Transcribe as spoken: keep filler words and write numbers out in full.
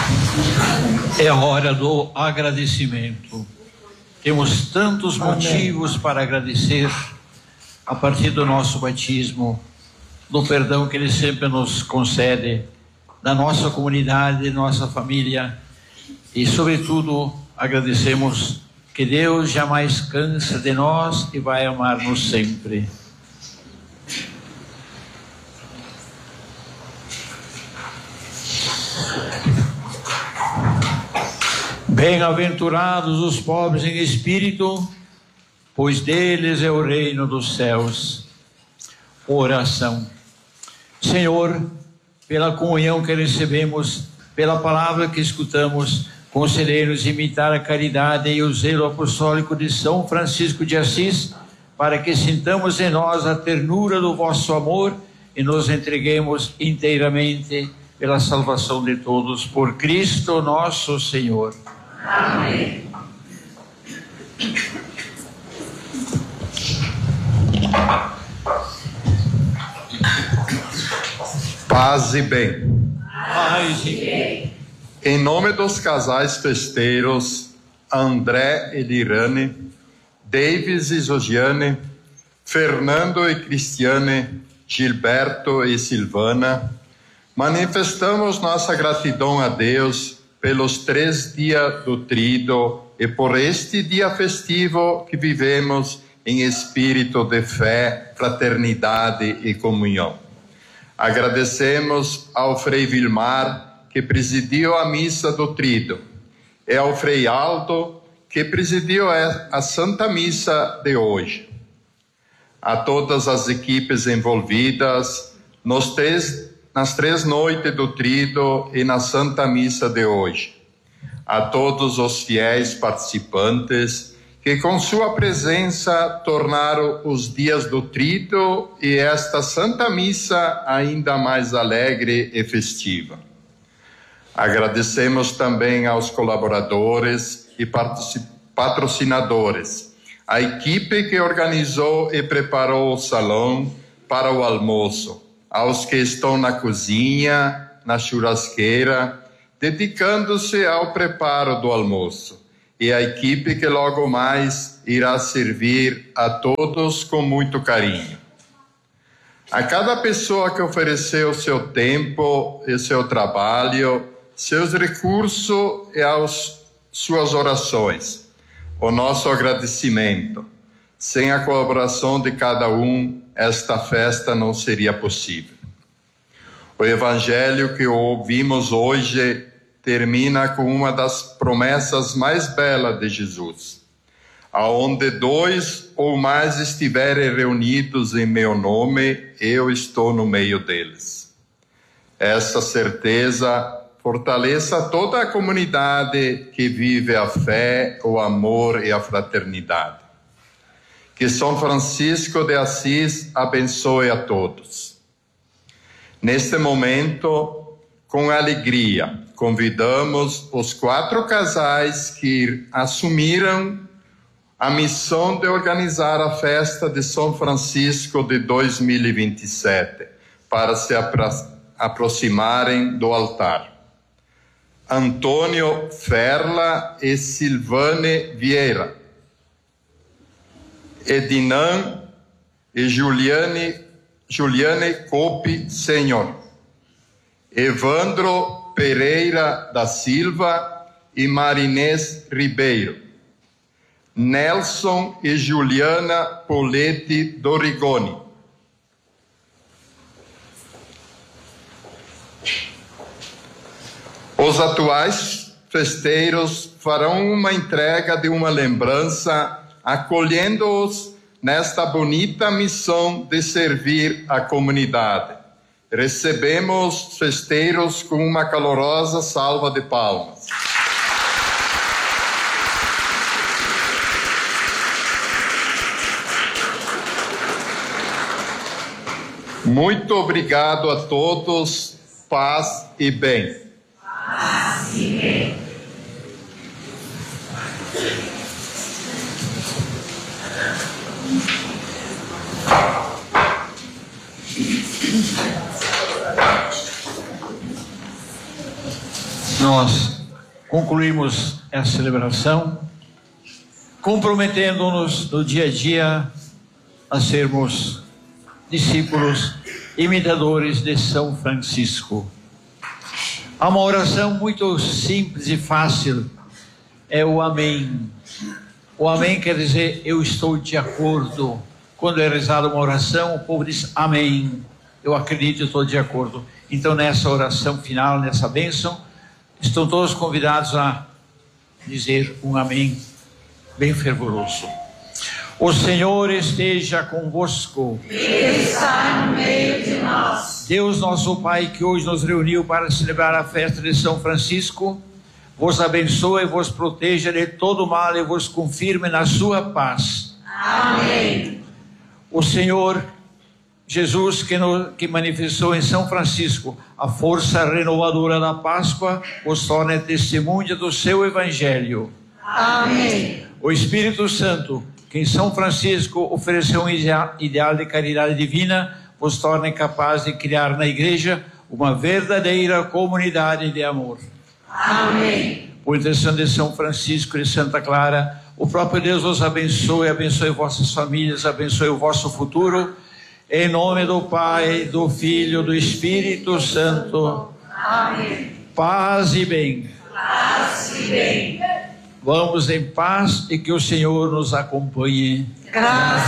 É hora do agradecimento. Temos tantos Amém. motivos para agradecer a partir do nosso batismo, do perdão que Ele sempre nos concede, da nossa comunidade, nossa família, e sobretudo agradecemos que Deus jamais cansa de nós e vai amar-nos sempre. Bem-aventurados os pobres em espírito, pois deles é o reino dos céus. Oração. Senhor, pela comunhão que recebemos, pela palavra que escutamos, concedei-nos imitar a caridade e o zelo apostólico de São Francisco de Assis, para que sintamos em nós a ternura do vosso amor e nos entreguemos inteiramente pela salvação de todos, por Cristo nosso Senhor. Amém. Paz e bem. Paz e bem. Em nome dos casais festeiros André e Lirane, Davis e Josiane, Fernando e Cristiane, Gilberto e Silvana, manifestamos nossa gratidão a Deus pelos três dias do Tríduo e por este dia festivo que vivemos em espírito de fé, fraternidade e comunhão. Agradecemos ao Frei Vilmar, que presidiu a missa do Tríduo, e ao Frei Aldo, que presidiu a Santa Missa de hoje. A todas as equipes envolvidas nos três nas três noites do Tríduo e na Santa Missa de hoje. A todos os fiéis participantes que com sua presença tornaram os dias do Tríduo e esta Santa Missa ainda mais alegre e festiva. Agradecemos também aos colaboradores e patrocinadores, a equipe que organizou e preparou o salão para o almoço, aos que estão na cozinha, na churrasqueira, dedicando-se ao preparo do almoço, e a equipe que logo mais irá servir a todos com muito carinho. A cada pessoa que ofereceu seu tempo e seu trabalho, seus recursos e as suas orações, o nosso agradecimento. Sem a colaboração de cada um, esta festa não seria possível. O evangelho que ouvimos hoje termina com uma das promessas mais belas de Jesus. Aonde dois ou mais estiverem reunidos em meu nome, eu estou no meio deles. Essa certeza fortaleça toda a comunidade que vive a fé, o amor e a fraternidade. Que São Francisco de Assis abençoe a todos. Neste momento, com alegria, convidamos os quatro casais que assumiram a missão de organizar a festa de São Francisco de dois mil e vinte e sete, para se apro- aproximarem do altar. Antônio Ferla e Silvane Vieira. Edinan e Juliane, Juliane Copi Senhor, Evandro Pereira da Silva e Marinês Ribeiro, Nelson e Juliana Poletti Dorigoni, os atuais festeiros farão uma entrega de uma lembrança, acolhendo-os nesta bonita missão de servir a comunidade. Recebemos os festeiros com uma calorosa salva de palmas. Muito obrigado a todos, paz e bem. Paz e bem. Nós concluímos essa celebração comprometendo-nos no dia a dia a sermos discípulos, imitadores de São Francisco. Há uma oração muito simples e fácil, é o amém. O amém quer dizer eu estou de acordo. Quando é rezada uma oração, o povo diz amém. Eu acredito, eu estou de acordo. Então nessa oração final, nessa bênção, estão todos convidados a dizer um amém bem fervoroso. O Senhor esteja convosco. Ele está no meio de nós. Deus nosso Pai, que hoje nos reuniu para celebrar a festa de São Francisco, vos abençoe e vos proteja de todo mal e vos confirme na sua paz. Amém. O Senhor Jesus, que, no, que manifestou em São Francisco a força renovadora da Páscoa, vos torne testemunha do seu Evangelho. Amém. O Espírito Santo, que em São Francisco ofereceu um ideal de caridade divina, vos torne capaz de criar na Igreja uma verdadeira comunidade de amor. Amém. Por intercessão de São Francisco e de Santa Clara, o próprio Deus vos abençoe, abençoe vossas famílias, abençoe o vosso futuro. Em nome do Pai, do Filho, do Espírito Santo. Amém. Paz e bem. Paz e bem. Vamos em paz e que o Senhor nos acompanhe. Graças